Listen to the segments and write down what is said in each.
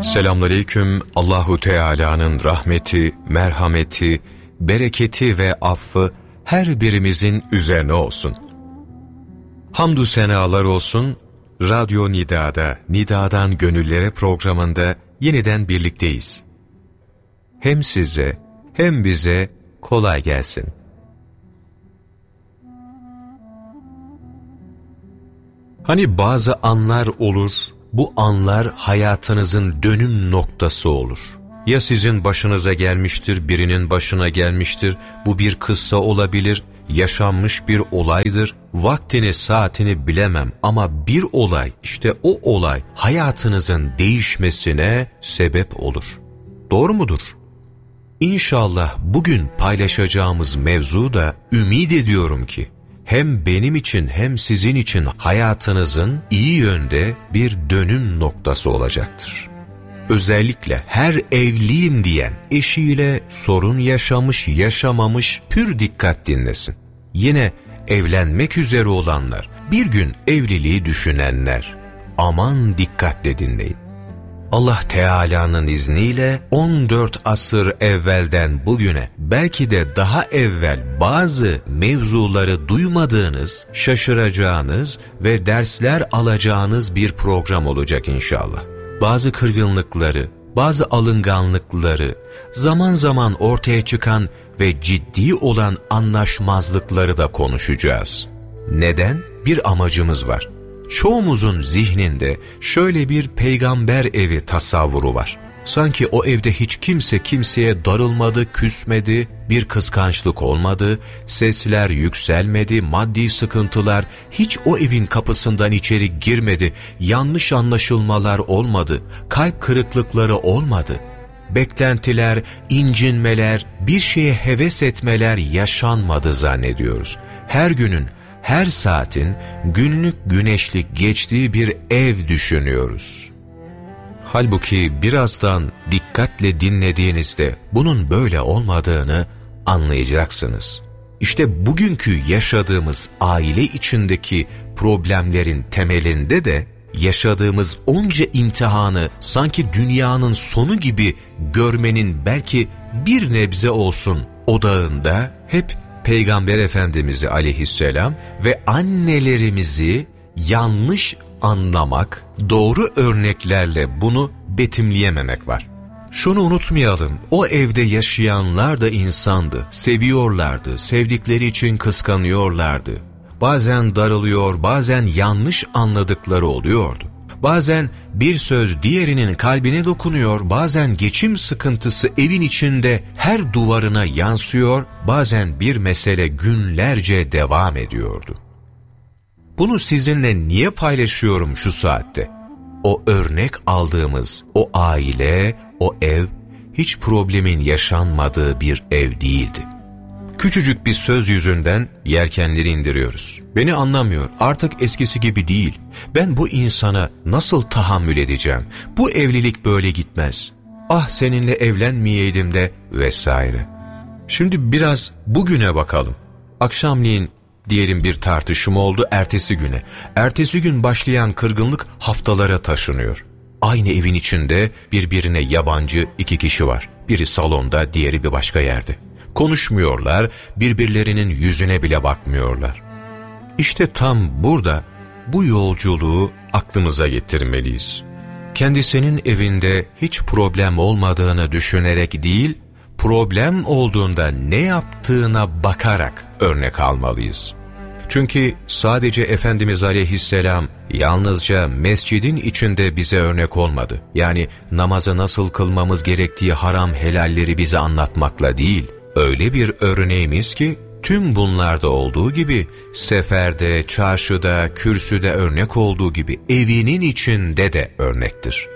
Selamünaleyküm. Allahu Teala'nın rahmeti, merhameti, bereketi ve affı her birimizin üzerine olsun. Hamdü senalar olsun. Radyo Nida'da, Nida'dan Gönüllere programında yeniden birlikteyiz. Hem size hem bize kolay gelsin. Hani bazı anlar olur, bu anlar hayatınızın dönüm noktası olur. Ya sizin başınıza gelmiştir, birinin başına gelmiştir, bu bir kıssa olabilir, yaşanmış bir olaydır. Vaktini, saatini bilemem ama bir olay, işte o olay hayatınızın değişmesine sebep olur. Doğru mudur? İnşallah bugün paylaşacağımız mevzu da ümit ediyorum ki hem benim için hem sizin için hayatınızın iyi yönde bir dönüm noktası olacaktır. Özellikle her evliyim diyen eşiyle sorun yaşamış, yaşamamış pür dikkat dinlesin. Yine evlenmek üzere olanlar, bir gün evliliği düşünenler, aman dikkatle dinleyin. Allah Teala'nın izniyle 14 asır evvelden bugüne, belki de daha evvel bazı mevzuları duymadığınız, şaşıracağınız ve dersler alacağınız bir program olacak inşallah. Bazı kırgınlıkları, bazı alınganlıkları, zaman zaman ortaya çıkan ve ciddi olan anlaşmazlıkları da konuşacağız. Neden? Bir amacımız var. Çoğumuzun zihninde şöyle bir peygamber evi tasavvuru var. Sanki o evde hiç kimse kimseye darılmadı, küsmedi, bir kıskançlık olmadı, sesler yükselmedi, maddi sıkıntılar hiç o evin kapısından içeri girmedi, yanlış anlaşılmalar olmadı, kalp kırıklıkları olmadı. Beklentiler, incinmeler, bir şeye heves etmeler yaşanmadı zannediyoruz. Her günün, her saatin günlük güneşlik geçtiği bir ev düşünüyoruz. Halbuki birazdan dikkatle dinlediğinizde bunun böyle olmadığını anlayacaksınız. İşte bugünkü yaşadığımız aile içindeki problemlerin temelinde de yaşadığımız onca imtihanı sanki dünyanın sonu gibi görmenin belki bir nebze olsun odağında hep Peygamber Efendimiz'i aleyhisselam ve annelerimizi yanlış anlamak, doğru örneklerle bunu betimleyememek var. Şunu unutmayalım, o evde yaşayanlar da insandı, seviyorlardı, sevdikleri için kıskanıyorlardı. Bazen darılıyor, bazen yanlış anladıkları oluyordu. Bazen bir söz diğerinin kalbine dokunuyor, bazen geçim sıkıntısı evin içinde her duvarına yansıyor, bazen bir mesele günlerce devam ediyordu. Bunu sizinle niye paylaşıyorum şu saatte? O örnek aldığımız o aile, o ev hiç problemin yaşanmadığı bir ev değildi. Küçücük bir söz yüzünden yelkenleri indiriyoruz. Beni anlamıyor, artık eskisi gibi değil. Ben bu insana nasıl tahammül edeceğim? Bu evlilik böyle gitmez. Ah seninle evlenmeyeydim de vesaire. Şimdi biraz bugüne bakalım. Akşamleyin diyelim bir tartışma oldu ertesi güne. Ertesi gün başlayan kırgınlık haftalara taşınıyor. Aynı evin içinde birbirine yabancı iki kişi var. Biri salonda, diğeri bir başka yerde. Konuşmuyorlar, birbirlerinin yüzüne bile bakmıyorlar. İşte tam burada bu yolculuğu aklımıza getirmeliyiz. Kendisinin evinde hiç problem olmadığını düşünerek değil, problem olduğunda ne yaptığına bakarak örnek almalıyız. Çünkü sadece Efendimiz Aleyhisselam yalnızca mescidin içinde bize örnek olmadı. Yani namazı nasıl kılmamız gerektiği haram helalleri bize anlatmakla değil, öyle bir örneğimiz ki tüm bunlarda olduğu gibi seferde, çarşıda, kürsüde örnek olduğu gibi evinin içinde de örnektir.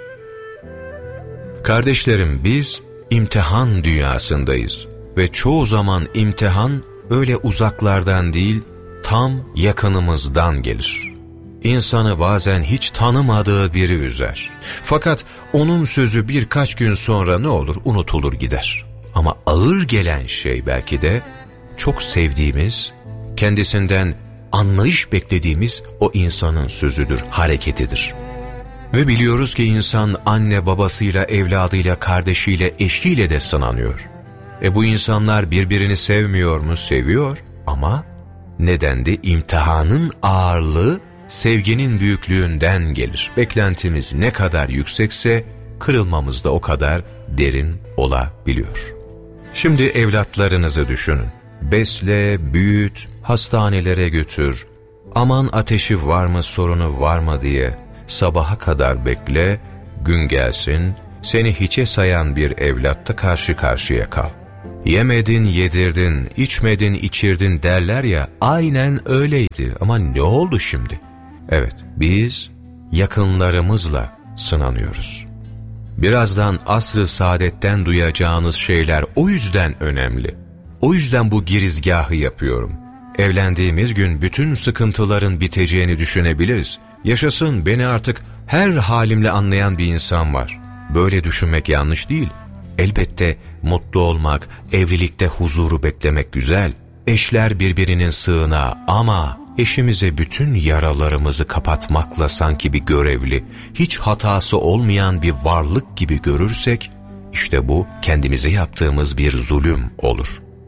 Kardeşlerim, biz imtihan dünyasındayız ve çoğu zaman imtihan öyle uzaklardan değil, tam yakınımızdan gelir. İnsanı bazen hiç tanımadığı biri üzer. Fakat onun sözü birkaç gün sonra ne olur? Unutulur gider. Ama ağır gelen şey belki de çok sevdiğimiz, kendisinden anlayış beklediğimiz o insanın sözüdür, hareketidir. Ve biliyoruz ki insan anne babasıyla, evladıyla, kardeşiyle, eşiyle de sınanıyor. Bu insanlar birbirini sevmiyor mu? Seviyor ama nedendi? İmtihanın ağırlığı sevginin büyüklüğünden gelir. Beklentimiz ne kadar yüksekse kırılmamız da o kadar derin olabiliyor. Şimdi evlatlarınızı düşünün. Besle, büyüt, hastanelere götür. Aman ateşi var mı, sorunu var mı diye sabaha kadar bekle, gün gelsin, seni hiçe sayan bir evlatla karşı karşıya kal. Yemedin, yedirdin, içmedin, içirdin derler ya, aynen öyleydi ama ne oldu şimdi? Evet, biz yakınlarımızla sınanıyoruz. Birazdan asr-ı saadetten duyacağınız şeyler o yüzden önemli. O yüzden bu girizgahı yapıyorum. Evlendiğimiz gün bütün sıkıntıların biteceğini düşünebiliriz. Yaşasın, beni artık her halimle anlayan bir insan var. Böyle düşünmek yanlış değil. Elbette mutlu olmak, evlilikte huzuru beklemek güzel. Eşler birbirinin sığınağı ama eşimize bütün yaralarımızı kapatmakla sanki bir görevli, hiç hatası olmayan bir varlık gibi görürsek, işte bu kendimize yaptığımız bir zulüm olur.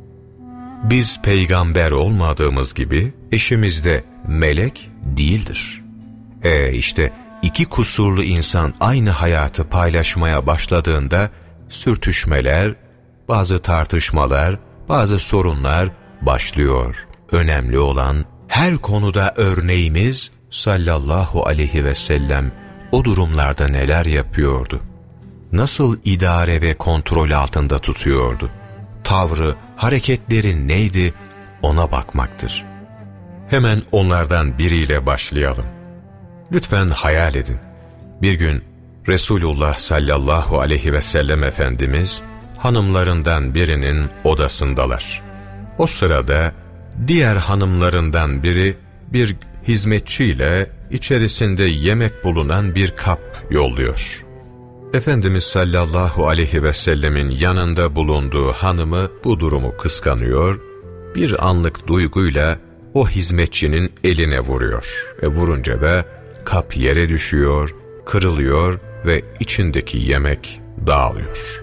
Biz peygamber olmadığımız gibi eşimiz de melek değildir. İşte iki kusurlu insan aynı hayatı paylaşmaya başladığında sürtüşmeler, bazı tartışmalar, bazı sorunlar başlıyor. Önemli olan her konuda örneğimiz sallallahu aleyhi ve sellem o durumlarda neler yapıyordu? Nasıl idare ve kontrol altında tutuyordu? Tavrı, hareketleri neydi? Ona bakmaktır. Hemen onlardan biriyle başlayalım. Lütfen hayal edin. Bir gün Resulullah sallallahu aleyhi ve sellem Efendimiz hanımlarından birinin odasındalar. O sırada diğer hanımlarından biri bir hizmetçiyle içerisinde yemek bulunan bir kap yolluyor. Efendimiz sallallahu aleyhi ve sellemin yanında bulunduğu hanımı bu durumu kıskanıyor, bir anlık duyguyla o hizmetçinin eline vuruyor. Vurunca da kap yere düşüyor, kırılıyor ve içindeki yemek dağılıyor.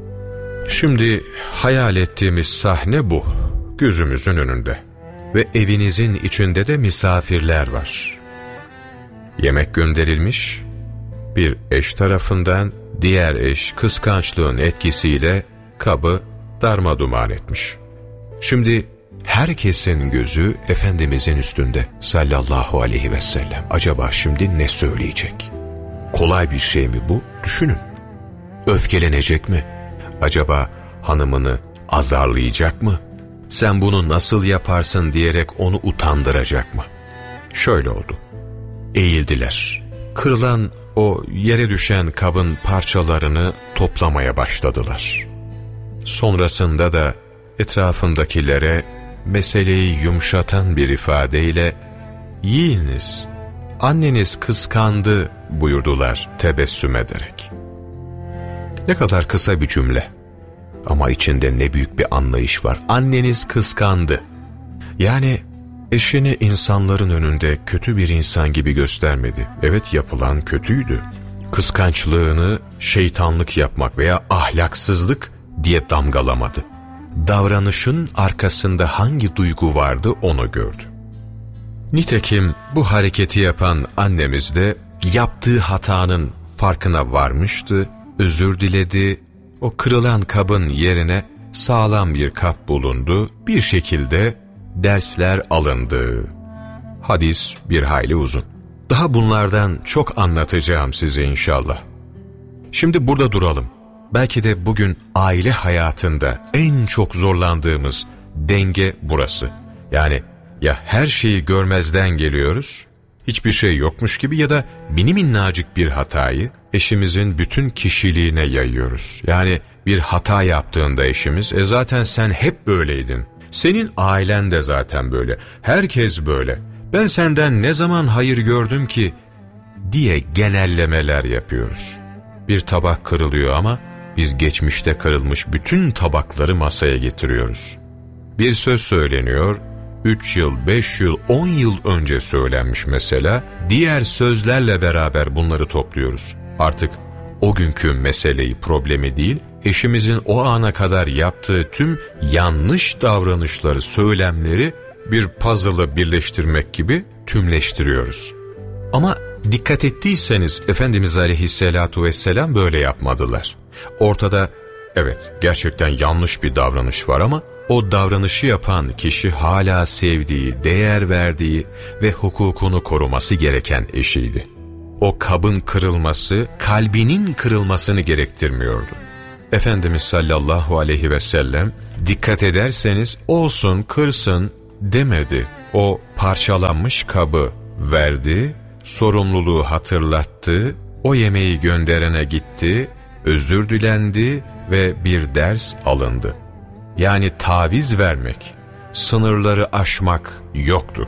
Şimdi hayal ettiğimiz sahne bu, gözümüzün önünde ve evinizin içinde de misafirler var. Yemek gönderilmiş, bir eş tarafından diğer eş kıskançlığın etkisiyle kabı darmaduman etmiş. Şimdi herkesin gözü Efendimizin üstünde sallallahu aleyhi ve sellem. Acaba şimdi ne söyleyecek? Kolay bir şey mi bu? Düşünün. Öfkelenecek mi? Acaba hanımını azarlayacak mı? Sen bunu nasıl yaparsın diyerek onu utandıracak mı? Şöyle oldu. Eğildiler. Kırılan o yere düşen kabın parçalarını toplamaya başladılar. Sonrasında da etrafındakilere meseleyi yumuşatan bir ifadeyle "Yiyiniz, anneniz kıskandı" buyurdular tebessüm ederek. Ne kadar kısa bir cümle ama içinde ne büyük bir anlayış var. Anneniz kıskandı. Yani eşini insanların önünde kötü bir insan gibi göstermedi. Evet, yapılan kötüydü. Kıskançlığını şeytanlık yapmak veya ahlaksızlık diye damgalamadı. Davranışın arkasında hangi duygu vardı onu gördü. Nitekim bu hareketi yapan annemiz de yaptığı hatanın farkına varmıştı, özür diledi, o kırılan kabın yerine sağlam bir kap bulundu, bir şekilde dersler alındı. Hadis bir hayli uzun. Daha bunlardan çok anlatacağım size inşallah. Şimdi burada duralım. Belki de bugün aile hayatında en çok zorlandığımız denge burası. Yani ya her şeyi görmezden geliyoruz, hiçbir şey yokmuş gibi, ya da mini minnacık bir hatayı eşimizin bütün kişiliğine yayıyoruz. Yani bir hata yaptığında eşimiz, zaten sen hep böyleydin, senin ailen de zaten böyle, herkes böyle, ben senden ne zaman hayır gördüm ki diye genellemeler yapıyoruz. Bir tabak kırılıyor ama biz geçmişte kırılmış bütün tabakları masaya getiriyoruz. Bir söz söyleniyor, 3 yıl, 5 yıl, 10 yıl önce söylenmiş mesela, diğer sözlerle beraber bunları topluyoruz. Artık o günkü meseleyi, problemi değil, eşimizin o ana kadar yaptığı tüm yanlış davranışları, söylemleri bir puzzle'ı birleştirmek gibi tümleştiriyoruz. Ama dikkat ettiyseniz Efendimiz Aleyhisselatu Vesselam böyle yapmadılar. Ortada evet gerçekten yanlış bir davranış var ama o davranışı yapan kişi hala sevdiği, değer verdiği ve hukukunu koruması gereken eşiydi. O kabın kırılması, kalbinin kırılmasını gerektirmiyordu. Efendimiz sallallahu aleyhi ve sellem dikkat ederseniz olsun kırsın demedi. O parçalanmış kabı verdi, sorumluluğu hatırlattı, o yemeği gönderene gitti, özür dilendi ve bir ders alındı. Yani taviz vermek, sınırları aşmak yoktu.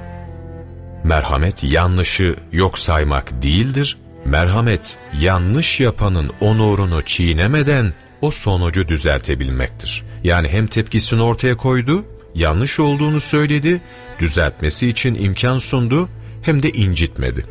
Merhamet yanlışı yok saymak değildir. Merhamet yanlış yapanın onurunu çiğnemeden o sonucu düzeltebilmektir. Yani hem tepkisini ortaya koydu, yanlış olduğunu söyledi, düzeltmesi için imkan sundu, hem de incitmedi.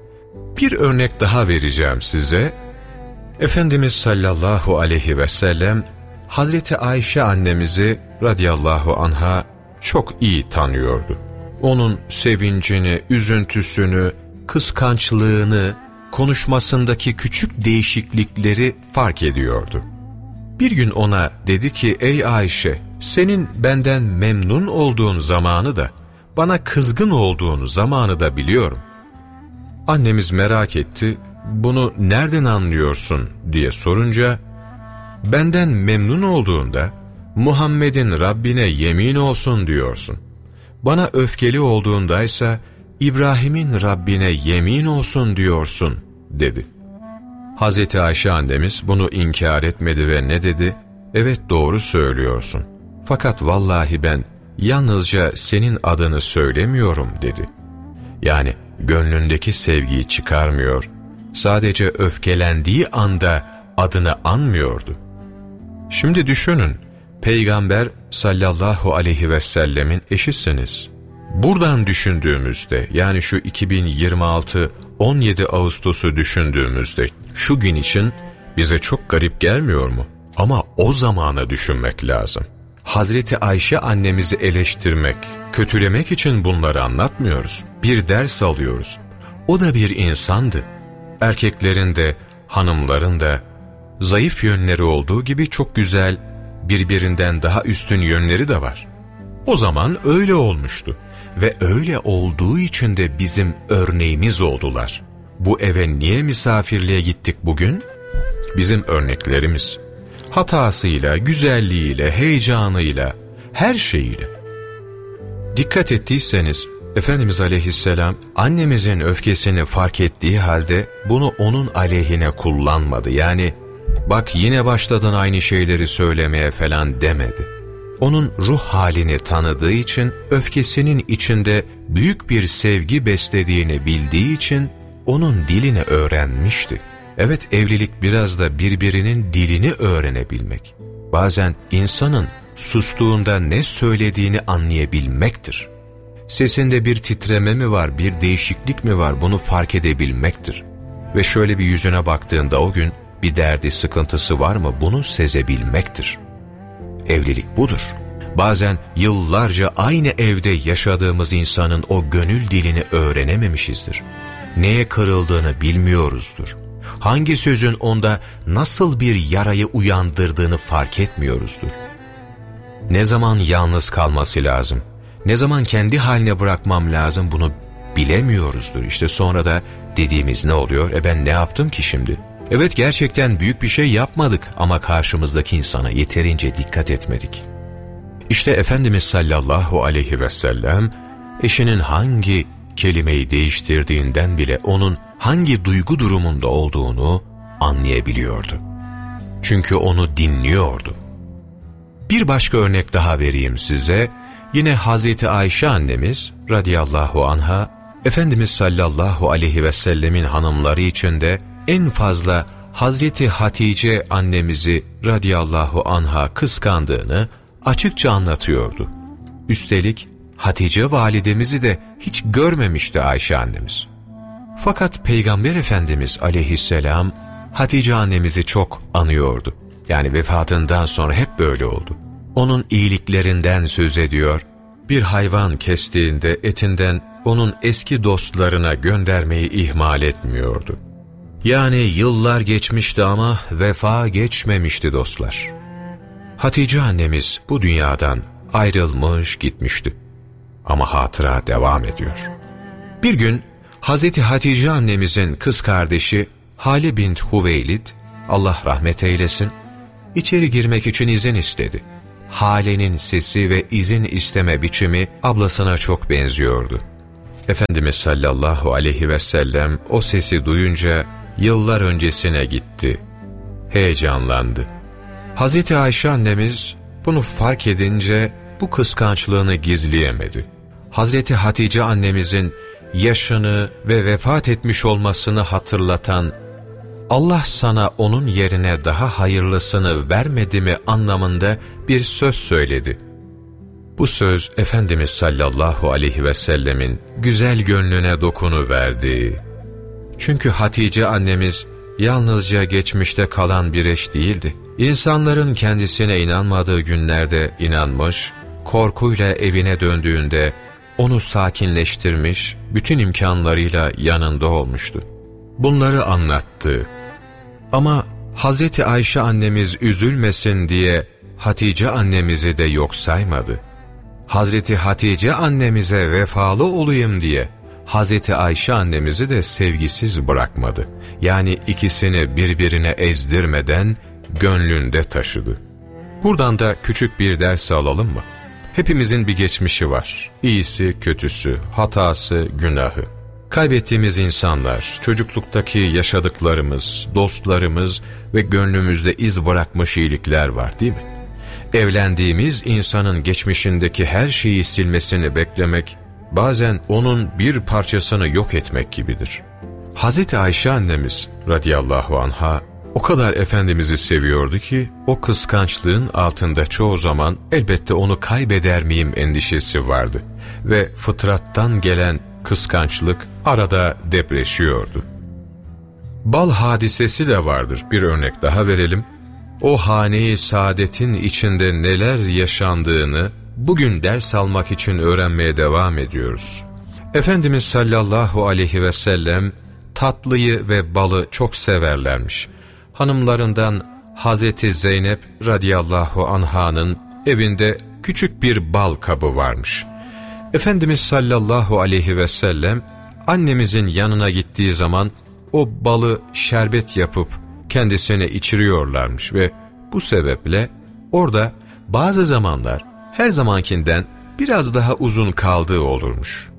Bir örnek daha vereceğim size. Efendimiz sallallahu aleyhi ve sellem Hazreti Ayşe annemizi radıyallahu anha çok iyi tanıyordu. Onun sevincini, üzüntüsünü, kıskançlığını, konuşmasındaki küçük değişiklikleri fark ediyordu. Bir gün ona dedi ki, ey Ayşe, senin benden memnun olduğun zamanı da, bana kızgın olduğun zamanı da biliyorum. Annemiz merak etti, bunu nereden anlıyorsun diye sorunca, benden memnun olduğunda Muhammed'in Rabbine yemin olsun diyorsun. Bana öfkeli olduğundaysa İbrahim'in Rabbine yemin olsun diyorsun dedi. Hazreti Ayşe annemiz bunu inkar etmedi ve ne dedi? Evet doğru söylüyorsun. Fakat vallahi ben yalnızca senin adını söylemiyorum dedi. Yani gönlündeki sevgiyi çıkarmıyor, sadece öfkelendiği anda adını anmıyordu. Şimdi düşünün, Peygamber sallallahu aleyhi ve sellemin eşisiniz. Buradan düşündüğümüzde, yani şu 2026 17 Ağustos'u düşündüğümüzde, şu gün için bize çok garip gelmiyor mu? Ama o zamana düşünmek lazım. Hazreti Ayşe annemizi eleştirmek, kötülemek için bunları anlatmıyoruz. Bir ders alıyoruz. O da bir insandı. Erkeklerin de, hanımların da zayıf yönleri olduğu gibi çok güzel, birbirinden daha üstün yönleri de var. O zaman öyle olmuştu ve öyle olduğu için de bizim örneğimiz oldular. Bu eve niye misafirliğe gittik bugün? Bizim örneklerimiz. Hatasıyla, güzelliğiyle, heyecanıyla, her şeyiyle. Dikkat ettiyseniz Efendimiz Aleyhisselam annemizin öfkesini fark ettiği halde bunu onun aleyhine kullanmadı. Yani bak yine başladın aynı şeyleri söylemeye falan demedi. Onun ruh halini tanıdığı için, öfkesinin içinde büyük bir sevgi beslediğini bildiği için onun dilini öğrenmişti. Evet, evlilik biraz da birbirinin dilini öğrenebilmek. Bazen insanın sustuğunda ne söylediğini anlayabilmektir. Sesinde bir titreme mi var, bir değişiklik mi var, bunu fark edebilmektir. Ve şöyle bir yüzüne baktığında o gün bir derdi, sıkıntısı var mı, bunu sezebilmektir. Evlilik budur. Bazen yıllarca aynı evde yaşadığımız insanın o gönül dilini öğrenememişizdir. Neye kırıldığını bilmiyoruzdur. Hangi sözün onda nasıl bir yarayı uyandırdığını fark etmiyoruzdur. Ne zaman yalnız kalması lazım, ne zaman kendi haline bırakmam lazım, bunu bilemiyoruzdur. İşte sonra da dediğimiz ne oluyor? Ben ne yaptım ki şimdi? Evet, gerçekten büyük bir şey yapmadık ama karşımızdaki insana yeterince dikkat etmedik. İşte Efendimiz sallallahu aleyhi ve sellem eşinin hangi kelimeyi değiştirdiğinden bile onun hangi duygu durumunda olduğunu anlayabiliyordu. Çünkü onu dinliyordu. Bir başka örnek daha vereyim size. Yine Hazreti Ayşe annemiz radıyallahu anha, Efendimiz sallallahu aleyhi ve sellemin hanımları içinde en fazla Hazreti Hatice annemizi radıyallahu anha kıskandığını açıkça anlatıyordu. Üstelik Hatice validemizi de hiç görmemişti Ayşe annemiz. Fakat Peygamber Efendimiz aleyhisselam Hatice annemizi çok anıyordu. Yani vefatından sonra hep böyle oldu. Onun iyiliklerinden söz ediyor, bir hayvan kestiğinde etinden onun eski dostlarına göndermeyi ihmal etmiyordu. Yani yıllar geçmişti ama vefa geçmemişti dostlar. Hatice annemiz bu dünyadan ayrılmış gitmişti. Ama hatıra devam ediyor. Bir gün Hazreti Hatice annemizin kız kardeşi Hale bint Hüveylid, Allah rahmet eylesin, içeri girmek için izin istedi. Hale'nin sesi ve izin isteme biçimi ablasına çok benziyordu. Efendimiz sallallahu aleyhi ve sellem o sesi duyunca yıllar öncesine gitti. Heyecanlandı. Hazreti Ayşe annemiz bunu fark edince bu kıskançlığını gizleyemedi. Hazreti Hatice annemizin yaşını ve vefat etmiş olmasını hatırlatan "Allah sana onun yerine daha hayırlısını vermedi mi?" anlamında bir söz söyledi. Bu söz Efendimiz sallallahu aleyhi ve sellemin güzel gönlüne dokunuverdi. Çünkü Hatice annemiz yalnızca geçmişte kalan bir eş değildi. İnsanların kendisine inanmadığı günlerde inanmış, korkuyla evine döndüğünde onu sakinleştirmiş, bütün imkanlarıyla yanında olmuştu. Bunları anlattı. Ama Hazreti Ayşe annemiz üzülmesin diye Hatice annemizi de yok saymadı. Hazreti Hatice annemize vefalı olayım diye Hazreti Ayşe annemizi de sevgisiz bırakmadı. Yani ikisini birbirine ezdirmeden gönlünde taşıdı. Buradan da küçük bir ders alalım mı? Hepimizin bir geçmişi var. İyisi, kötüsü, hatası, günahı. Kaybettiğimiz insanlar, çocukluktaki yaşadıklarımız, dostlarımız ve gönlümüzde iz bırakmış iyilikler var değil mi? Evlendiğimiz insanın geçmişindeki her şeyi silmesini beklemek, bazen onun bir parçasını yok etmek gibidir. Hazreti Ayşe annemiz radıyallahu anha o kadar Efendimiz'i seviyordu ki o kıskançlığın altında çoğu zaman elbette onu kaybeder miyim endişesi vardı. Ve fıtrattan gelen kıskançlık arada depreşiyordu. Bal hadisesi de vardır. Bir örnek daha verelim. O hane-i saadetin içinde neler yaşandığını bugün ders almak için öğrenmeye devam ediyoruz. Efendimiz sallallahu aleyhi ve sellem tatlıyı ve balı çok severlermiş. Hanımlarından Hazreti Zeynep radıyallahu anh'ın evinde küçük bir bal kabı varmış. Efendimiz sallallahu aleyhi ve sellem annemizin yanına gittiği zaman o balı şerbet yapıp kendisine içiriyorlarmış ve bu sebeple orada bazı zamanlar her zamankinden biraz daha uzun kaldığı olurmuş.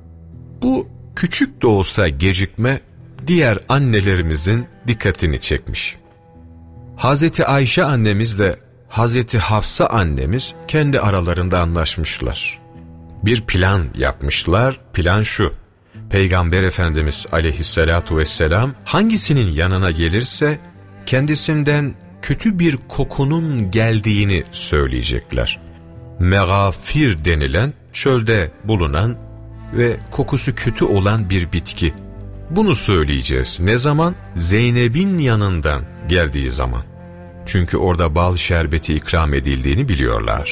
Bu küçük de olsa gecikme diğer annelerimizin dikkatini çekmiş. Hazreti Ayşe annemizle Hazreti Hafsa annemiz kendi aralarında anlaşmışlar. Bir plan yapmışlar. Plan şu: Peygamber Efendimiz aleyhissalatu vesselam hangisinin yanına gelirse kendisinden kötü bir kokunun geldiğini söyleyecekler. Megafir denilen çölde bulunan ve kokusu kötü olan bir bitki. Bunu söyleyeceğiz. Ne zaman? Zeynep'in yanından geldiği zaman. Çünkü orada bal şerbeti ikram edildiğini biliyorlar.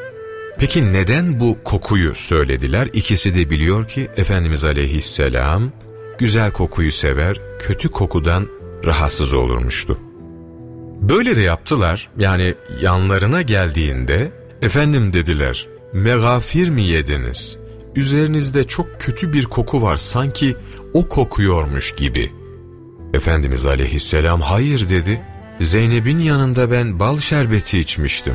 Peki neden bu kokuyu söylediler? İkisi de biliyor ki Efendimiz aleyhisselam güzel kokuyu sever, kötü kokudan rahatsız olurmuştu. Böyle de yaptılar. Yani yanlarına geldiğinde efendim dediler, megafir mi yediniz? Üzerinizde çok kötü bir koku var, sanki o kokuyormuş gibi. Efendimiz aleyhisselam hayır dedi. Zeynep'in yanında ben bal şerbeti içmiştim.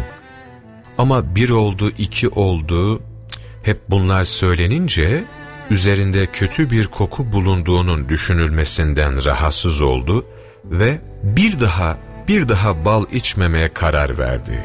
Ama bir oldu, iki oldu. Hep bunlar söylenince üzerinde kötü bir koku bulunduğunun düşünülmesinden rahatsız oldu ve bir daha bal içmemeye karar verdi.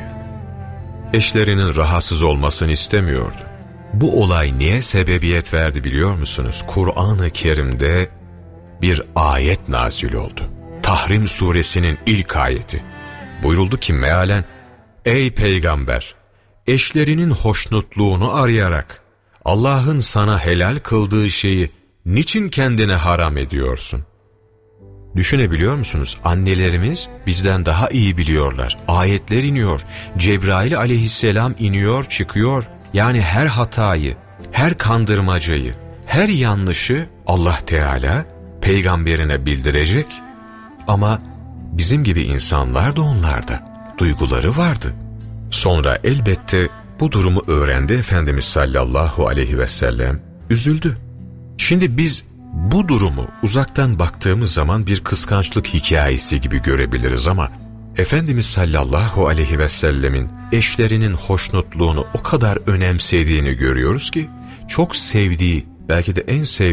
Eşlerinin rahatsız olmasını istemiyordu. Bu olay niye sebebiyet verdi biliyor musunuz? Kur'an-ı Kerim'de bir ayet nazil oldu. Tahrim suresinin ilk ayeti. Buyuruldu ki mealen, ey peygamber, eşlerinin hoşnutluğunu arayarak Allah'ın sana helal kıldığı şeyi niçin kendine haram ediyorsun? Düşünebiliyor musunuz? Annelerimiz bizden daha iyi biliyorlar. Ayetler iniyor. Cebrail aleyhisselam iniyor, çıkıyor. Yani her hatayı, her kandırmacayı, her yanlışı Allah Teala peygamberine bildirecek. Ama bizim gibi insanlar da onlarda. Duyguları vardı. Sonra elbette bu durumu öğrendi Efendimiz sallallahu aleyhi ve sellem. Üzüldü. Şimdi biz bu durumu uzaktan baktığımız zaman bir kıskançlık hikayesi gibi görebiliriz ama Efendimiz sallallahu aleyhi ve sellemin eşlerinin hoşnutluğunu o kadar önemsediğini görüyoruz ki çok sevdiği, belki de en sevdiği